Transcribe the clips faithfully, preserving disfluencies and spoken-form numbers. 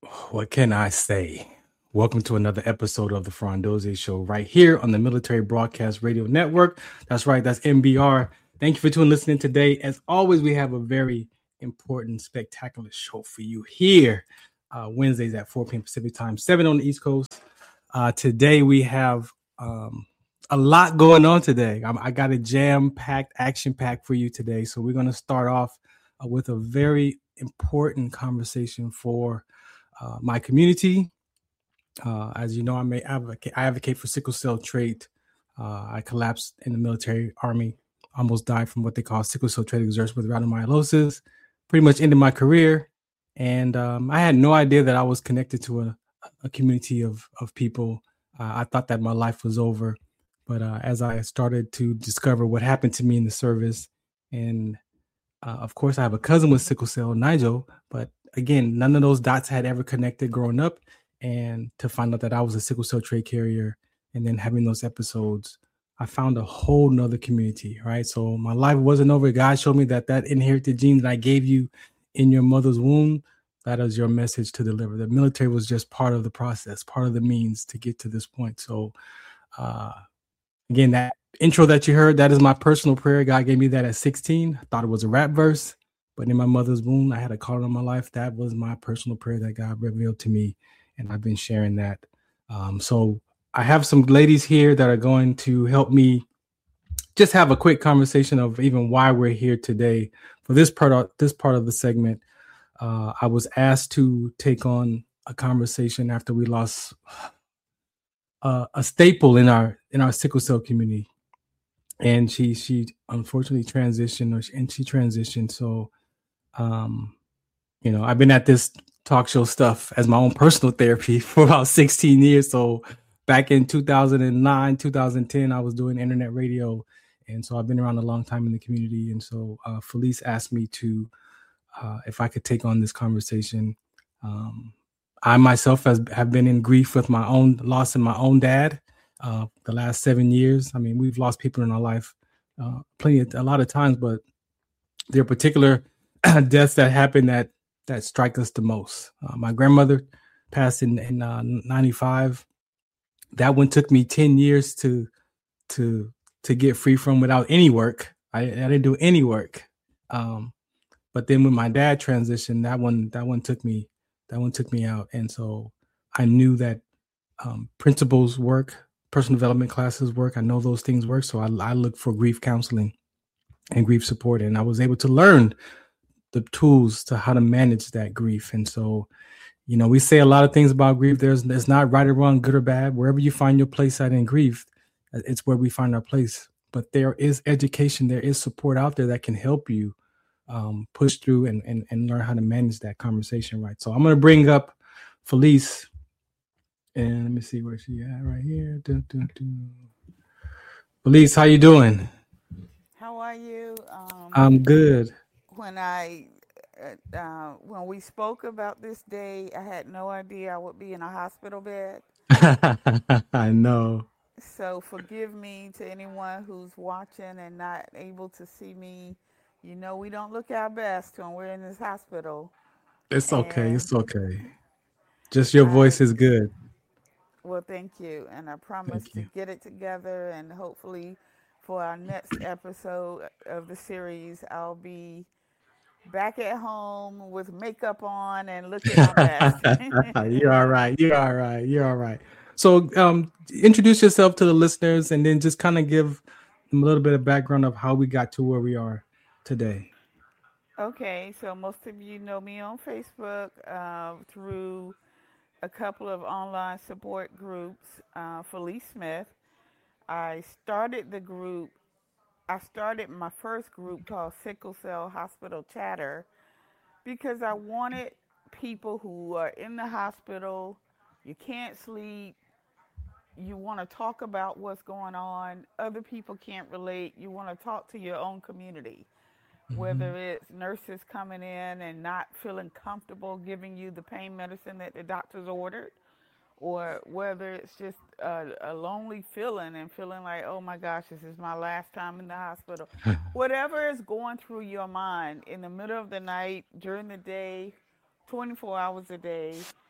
What can I say? Welcome to another episode of the Frondoze Show right here on the Military Broadcast Radio Network. That's right, that's M B R. Thank you for tuning listening today. As always, we have a very important, spectacular show for you here uh, Wednesdays at four p.m. Pacific Time, seven on the East Coast. Uh, today we have um, a lot going on today. I, I got a jam-packed, action-packed for you today. So we're going to start off uh, with a very important conversation for uh, my community. Uh, as you know, I may advocate, I advocate for sickle cell trait. Uh, I collapsed in the military army, almost died from what they call sickle cell trait exertion with rhabdomyolysis, pretty much ended my career. And um, I had no idea that I was connected to a, a community of, of people. Uh, I thought that my life was over. But uh, as I started to discover what happened to me in the service, and uh, of course, I have a cousin with sickle cell, Nigel, but again, none of those dots had ever connected growing up. And to find out that I was a sickle cell trait carrier and then having those episodes, I found a whole nother community, right? So my life wasn't over. God showed me that that inherited gene that I gave you in your mother's womb, that is your message to deliver. The military was just part of the process, part of the means to get to this point. So uh, again, that intro that you heard, that is my personal prayer. God gave me that at sixteen. I thought it was a rap verse, but in my mother's womb, I had a call on my life. That was my personal prayer that God revealed to me, and I've been sharing that. Um, so I have some ladies here that are going to help me just have a quick conversation of even why we're here today. For this part of this part of the segment, uh, I was asked to take on a conversation after we lost uh, a staple in our in our sickle cell community, and she she unfortunately transitioned, or she, and she transitioned. So, um, you know, I've been at this talk show stuff as my own personal therapy for about sixteen years. So back in two thousand nine, two thousand ten, I was doing internet radio. And so I've been around a long time in the community. And so uh, Felice asked me to, uh, if I could take on this conversation. Um, I myself has, have been in grief with my own loss in my own dad uh, the last seven years. I mean, we've lost people in our life uh, plenty of, a lot of times, but there are particular deaths that happen that that strike us the most. Uh, my grandmother passed in, in uh, ninety-five. That one took me ten years to to to get free from without any work. I, I didn't do any work. Um, but then when my dad transitioned, that one that one took me that one took me out, and so I knew that um, principles work, personal development classes work. I know those things work, so I, I looked for grief counseling and grief support, and I was able to learn the tools to how to manage that grief. And so, you know, we say a lot of things about grief. There's it's not right or wrong, good or bad. Wherever you find your place at in grief, it's where we find our place. But there is education, there is support out there that can help you um, push through and, and and learn how to manage that conversation right. So I'm going to bring up Felice, and let me see where she at right here. Dun, dun, dun. Felice, how you doing? How are you? Um, I'm good. when I uh, uh, when we spoke about this day, I had no idea I would be in a hospital bed. I know. So forgive me to anyone who's watching and not able to see me. You know, we don't look our best when we're in this hospital. It's okay. And It's okay. Just your I, voice is good. well, thank you. And I promise Thank to you. get it together. And hopefully, for our next episode of the series, I'll be back at home with makeup on and looking my best. You're all right. You're all right. You're all right. So, um, introduce yourself to the listeners, and then just kind of give them a little bit of background of how we got to where we are today. Okay, so most of you know me on Facebook uh, through a couple of online support groups uh, for Lee Smith. I started the group, I started my first group called Sickle Cell Hospital Chatter because I wanted people who are in the hospital, you can't sleep, you want to talk about what's going on, other people can't relate, you want to talk to your own community. Mhm. Whether it's nurses coming in and not feeling comfortable giving you the pain medicine that the doctors ordered, or whether it's just a, a lonely feeling and feeling like, oh my gosh, this is my last time in the hospital. Whatever is going through your mind in the middle of the night, during the day, twenty-four hours a day,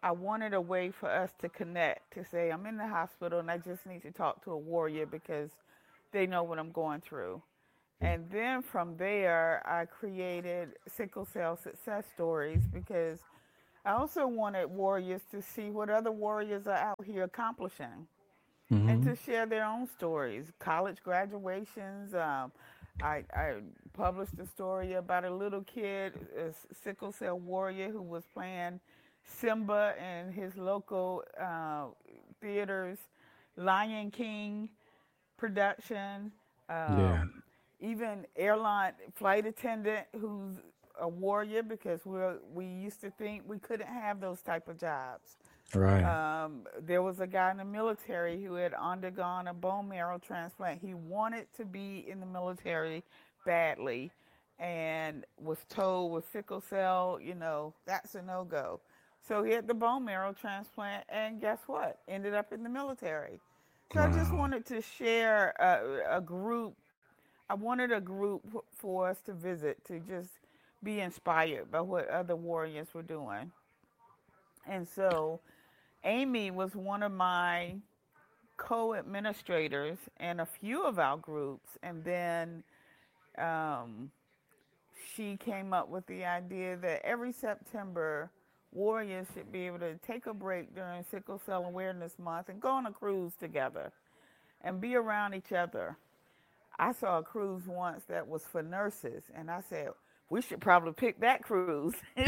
I wanted a way for us to connect, to say, I'm in the hospital and I just need to talk to a warrior because they know what I'm going through. And then from there, I created Sickle Cell Success Stories because I also wanted warriors to see what other warriors are out here accomplishing and Mm-hmm. to share their own stories, college graduations. Um, I, I published a story about a little kid, a sickle cell warrior, who was playing Simba in his local uh, theaters, Lion King production. Yeah. Um, even airline flight attendant who's a warrior because we we used to think we couldn't have those type of jobs. Right. Um, there was a guy in the military who had undergone a bone marrow transplant. He wanted to be in the military badly and was told with sickle cell, you know, that's a no go. So he had the bone marrow transplant, and guess what? Ended up in the military. So I just Wow. wanted to share a, a group. I wanted a group for us to visit to just be inspired by what other warriors were doing. And so Amy was one of my co administrators in a few of our groups. And then um, she came up with the idea that every September, warriors should be able to take a break during Sickle Cell Awareness Month and go on a cruise together and be around each other. I saw a cruise once that was for nurses, and I said, we should probably pick that cruise.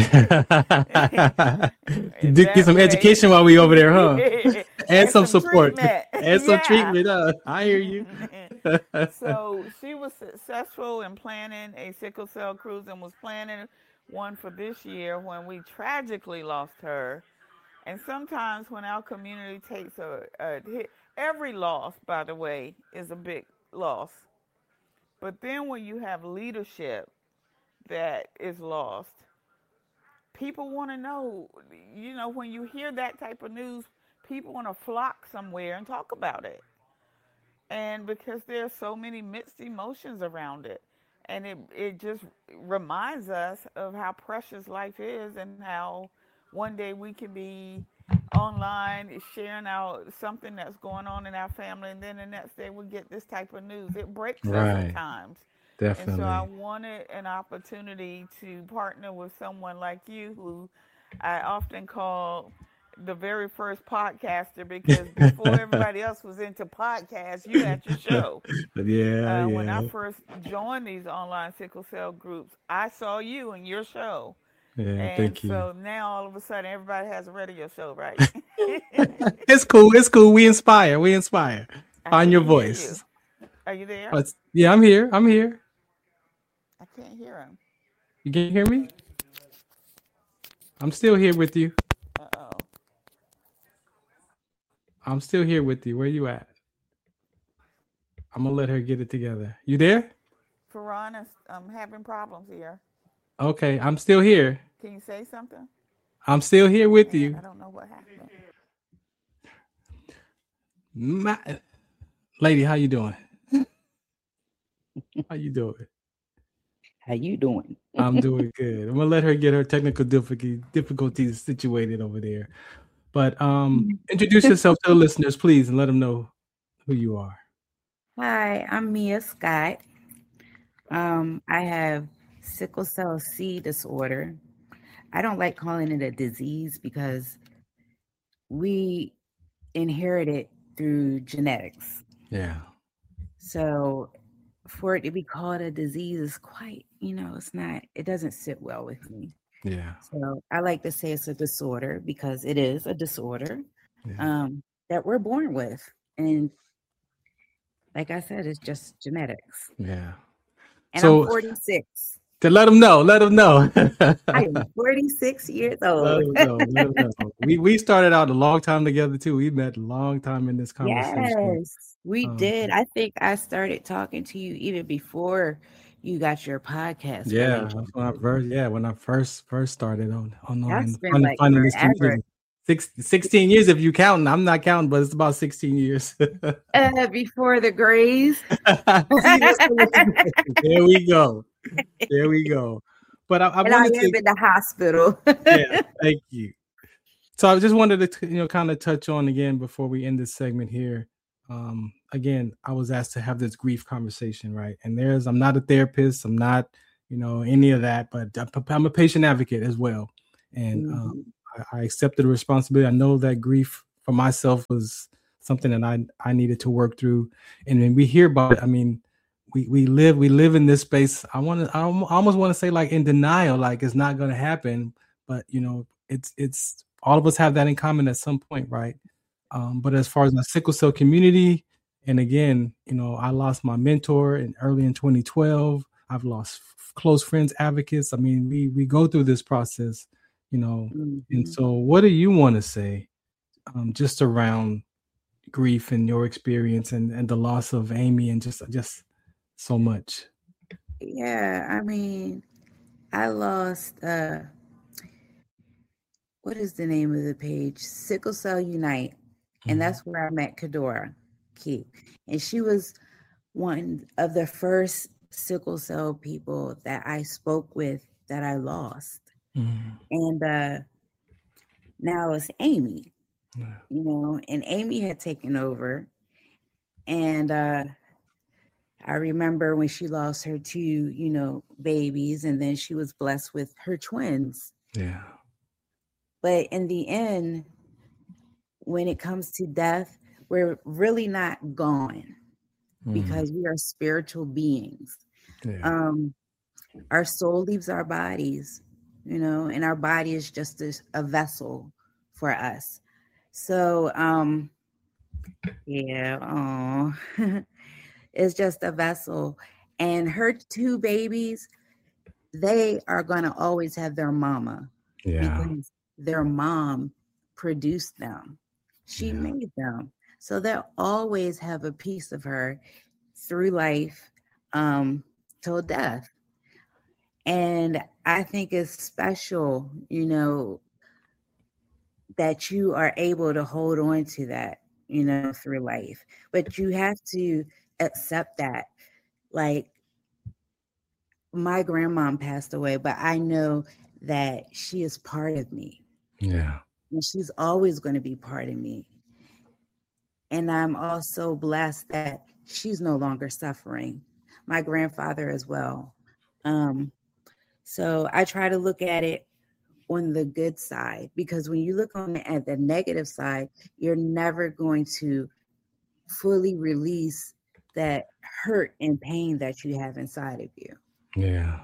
And Do- Get that some way, education while we over there, huh? And and some some support. treatment. And some Yeah. treatment. Uh, I hear you. So she was successful in planning a sickle cell cruise and was planning one for this year when we tragically lost her. And sometimes when our community takes a, a hit, every loss, by the way, is a big loss. But then when you have leadership that is lost, people want to know, you know, when you hear that type of news, people want to flock somewhere and talk about it. And because there are so many mixed emotions around it. And it, it just reminds us of how precious life is and how one day we can be online sharing out something that's going on in our family, and then the next day we get this type of news. It breaks us at Right. times. And so I Definitely. wanted an opportunity to partner with someone like you, who I often call the very first podcaster, because before everybody else was into podcasts, you had your show. Yeah, Uh, when I yeah. first joined these online sickle cell groups, I saw you and your show. Yeah, And thank you. so now all of a sudden everybody has a radio show, right? It's cool. It's cool. We inspire. We inspire. I Find your can't hear you. voice. Are you there? But yeah, I'm here. I'm here. I can't hear him. You can hear me? I'm still here with you. Uh oh. I'm still here with you. Where you at? I'm gonna let her get it together. You there? Ferran is um, having problems here. Okay, I'm still here. Can you say something? I'm still here with Man, you. I don't know what happened. Ma- Lady, how you doing? How you doing? How you doing? I'm doing good. I'm gonna let her get her technical difficulty, difficulties situated over there. But um, introduce yourself to the listeners, please, and let them know who you are. Hi, I'm Mia Scott. Um, I have sickle cell C disorder. I don't like calling it a disease because we inherit it through genetics. Yeah. So for it to be called a disease is quite, you know, it's not, it doesn't sit well with me. Yeah. So I like to say it's a disorder because it is a disorder Yeah. um, that we're born with. And like I said, it's just genetics. Yeah. And So I'm forty-six. to let them know, let them know. I am forty-six years Let old. them know, let them know. We we started out a long time together too. We met a long time in this conversation. Yes, we Um, did. I think I started talking to you even before you got your podcast yeah, relationship. that's when I first yeah when I first first started on online That's been finding, like finding this forever. community. Six, sixteen years if you counting. I'm not counting, but it's about sixteen years. Uh, before the Grays. See, that's the- there we go. There we go. But I, I And I wanted am to in the hospital. yeah, thank you. So I just wanted to, you know, kind of touch on again before we end this segment here. Um, again, I was asked to have this grief conversation, right? And there's, I'm not a therapist, I'm not, you know, any of that, but I'm a patient advocate as well. And Mhm. um, I, I accepted the responsibility. I know that grief for myself was something that I I needed to work through. And when we hear about it, I mean, we we live we live in this space. I want to I almost want to say like in denial, like it's not going to happen. But you know, it's it's all of us have that in common at some point, right? Um, but as far as the sickle cell community, and again, you know, I lost my mentor in early in twenty twelve. I've lost f- close friends, advocates. I mean, we we go through this process, you know. And Mhm. so, what do you want to say, um, just around grief and your experience and and the loss of Amy and just just so much? Yeah, I mean, I lost uh what is the name of the page? Sickle Cell Unite. And Mhm. that's where I met Kadora Key. And she was one of the first sickle cell people that I spoke with that I lost. Mhm. And uh now it's Amy, Yeah. you know, and Amy had taken over. And uh I remember when she lost her two, you know, babies, and then she was blessed with her twins. Yeah. But in the end, when it comes to death, we're really not gone Mhm. because we are spiritual beings. Yeah. Um, our soul leaves our bodies, you know, and our body is just a, a vessel for us. So, um, yeah, oh, it's just a vessel. And her two babies, they are going to always have their mama Yeah. because their mom produced them. She Yeah. made them. So they'll always have a piece of her through life um, till death. And I think it's special, you know, that you are able to hold on to that, you know, through life. But you have to accept that. Like, my grandmom passed away, but I know that she is part of me. Yeah. And she's always going to be part of me. And I'm also blessed that she's no longer suffering. My grandfather as well. Um, so I try to look at it on the good side, because when you look on it at the negative side, you're never going to fully release that hurt and pain that you have inside of you. Yeah.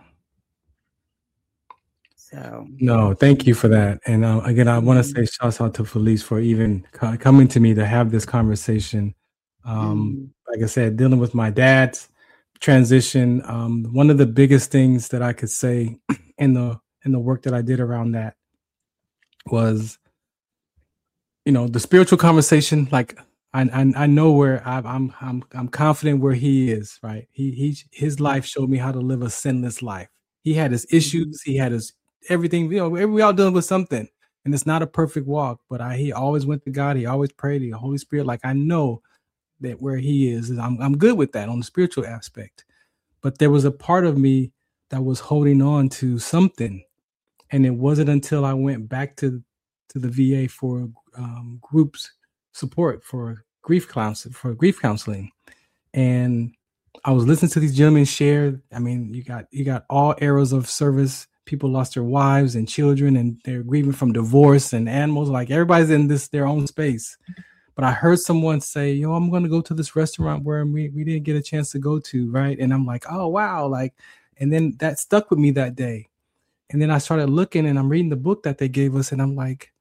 So No, thank you for that. And uh, again, I want to say mhm, shouts out to Felice for even co- coming to me to have this conversation. Um, mhm, like I said, dealing with my dad's transition, um, one of the biggest things that I could say in the in the work that I did around that was, you know, the spiritual conversation. Like I I, I know where I, I'm I'm I'm confident where he is. Right, he he his life showed me how to live a sinless life. He had his mhm, issues. He had his everything. You know, we all dealing with something, and it's not a perfect walk. But I he always went to God. He always prayed. The Holy Spirit. Like I know that where he is, is I'm I'm good with that on the spiritual aspect. But there was a part of me that was holding on to something, and it wasn't until I went back to to the V A for um, groups support for grief counsel for grief counseling, and I was listening to these gentlemen share. I mean, you got you got all eras of service. People lost their wives and children, and they're grieving from divorce and animals. Like everybody's in this their own space. But I heard someone say, "Yo, I'm going to go to this restaurant where we, we didn't get a chance to go to," right? And I'm like, "Oh wow!" Like, and then that stuck with me that day. And then I started looking, and I'm reading the book that they gave us, and I'm like,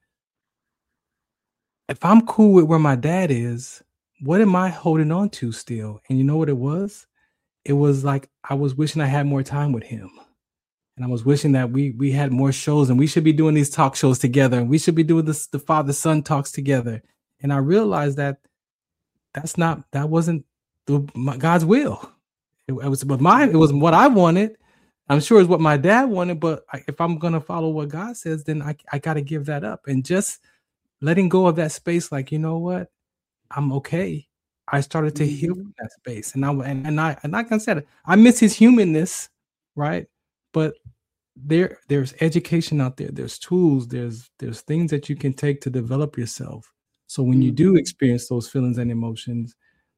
if I'm cool with where my dad is, what am I holding on to still? And you know what it was? It was like I was wishing I had more time with him. And I was wishing that we we had more shows, and we should be doing these talk shows together, and we should be doing this the father son talks together. And I realized that that's not that wasn't the my, God's will. It, it was but my it was what I wanted. I'm sure it's what my dad wanted, but I, if I'm gonna follow what God says, then I I got to give that up and just letting go of that space. Like, you know what, I'm okay. I started to heal mhm, from that space, and I and, and I and like I said, I miss his humanness, right? But there there's education out there, there's tools, there's there's things that you can take to develop yourself. So when you do experience those feelings and emotions,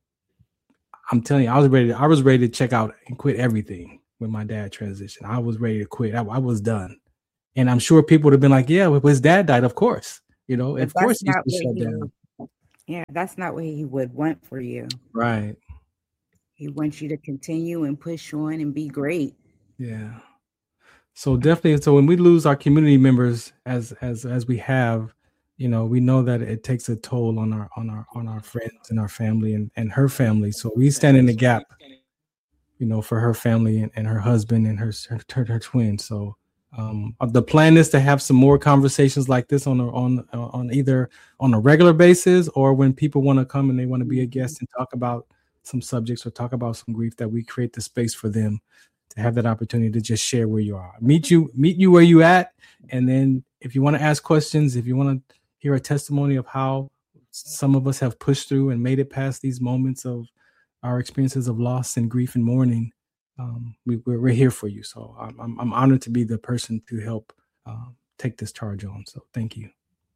I'm telling you, I was ready to, I was ready to check out and quit everything when my dad transitioned. I was ready to quit. I, I was done. And I'm sure people would have been like, yeah, well, his dad died, of course. You know, But of course that's he's not shut what he down. would, yeah, that's not what he would want for you. Right. He wants you to continue and push on and be great. Yeah. So definitely, so when we lose our community members as as as we have, you know, we know that it takes a toll on our on our on our friends and our family and, and her family. So we stand in the gap, you know, for her family and, and her husband and her her, her twin. So um, the plan is to have some more conversations like this on a, on on either on a regular basis or when people want to come and they want to be a guest and talk about some subjects or talk about some grief, that we create the space for them to have that opportunity to just share where you are, meet you, meet you where you at. And then if you want to ask questions, if you want to hear a testimony of how some of us have pushed through and made it past these moments of our experiences of loss and grief and mourning, um, we, we're, we're here for you. So I'm, I'm, I'm honored to be the person to help um, take this charge on. So thank you.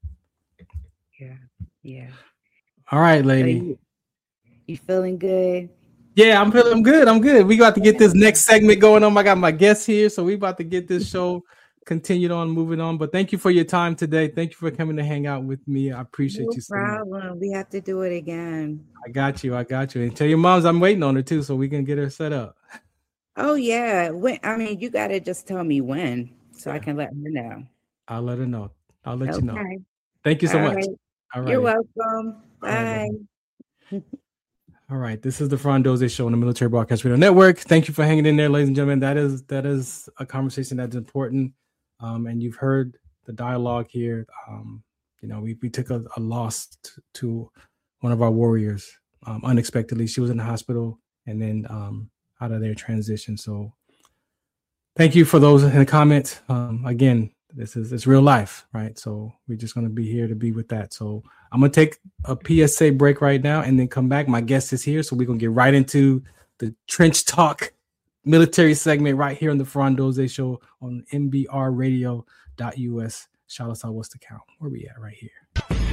Yeah. Yeah. All right, lady. So you, you feeling good? Yeah, I'm feeling good. I'm good. We about to get this next segment going on. I got my guests here, so we about to get this show continued on, moving on. But thank you for your time today. Thank you for coming to hang out with me. I appreciate no you so much. problem. We have to do it again. I got you. I got you. And tell your moms I'm waiting on her too, so we can get her set up. Oh yeah. When, I mean, you got to just tell me when, so I can let her know. I'll let her know. I'll let okay. you know. Thank you so All much. right. All right. You're welcome. Bye. All right. All right, this is the Frandoze Show on the Military Broadcast Radio Network. Thank you for hanging in there, ladies and gentlemen. That is that is a conversation that's important, um, and you've heard the dialogue here. Um, you know, we we took a, a loss to, to one of our warriors um, unexpectedly. She was in the hospital and then um, out of their transition. So, thank you for those in the comments. Um, again, this is it's real life, right? So we're just going to be here to be with that. So I'm going to take a P S A break right now and then come back. My guest is here, so we're going to get right into the Trench Talk military segment right here on the Frandoze Show on M B R radio dot U S. Shout us out, what's the count? Where we at right here?